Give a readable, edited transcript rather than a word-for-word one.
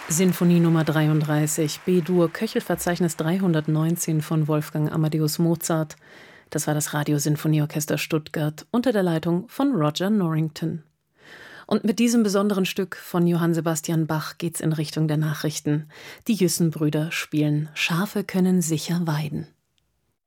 Sinfonie Nummer 33, B-Dur, Köchelverzeichnis 319 von Wolfgang Amadeus Mozart. Das war das Radiosinfonieorchester Stuttgart unter der Leitung von Roger Norrington. Und mit diesem besonderen Stück von Johann Sebastian Bach geht's in Richtung der Nachrichten. Die Jüssen-Brüder spielen »Schafe können sicher weiden«.